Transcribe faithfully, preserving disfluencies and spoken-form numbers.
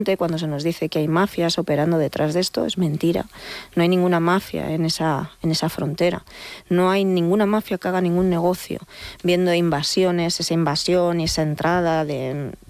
Cuando se nos dice que hay mafias operando detrás de esto, es mentira. No hay ninguna mafia en esa, en esa frontera. No hay ninguna mafia que haga ningún negocio viendo invasiones, esa invasión y esa entrada de,